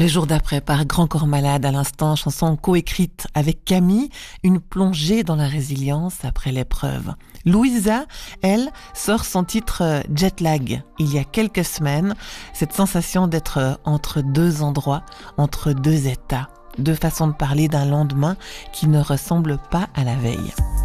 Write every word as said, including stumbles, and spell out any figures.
Le jour d'après, par Grand Corps Malade, à l'instant, chanson coécrite avec Camille, une plongée dans la résilience après l'épreuve. Louisa, elle, sort son titre Jet Lag il y a quelques semaines. Cette sensation d'être entre deux endroits, entre deux états, deux façons de parler d'un lendemain qui ne ressemble pas à la veille.